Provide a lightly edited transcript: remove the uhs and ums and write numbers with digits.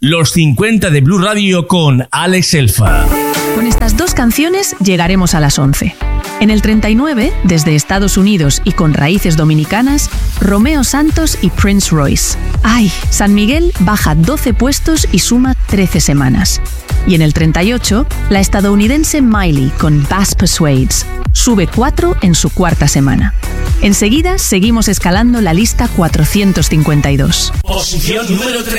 Los 50 de Blue Radio con Alex Elfa. Con estas dos canciones llegaremos a las 11. En el 39, desde Estados Unidos y con raíces dominicanas, Romeo Santos y Prince Royce. ¡Ay! San Miguel baja 12 puestos y suma 13 semanas. Y en el 38, la estadounidense Miley con Bass Persuades. Sube 4 en su cuarta semana. Enseguida seguimos escalando la lista 452. Posición número 3.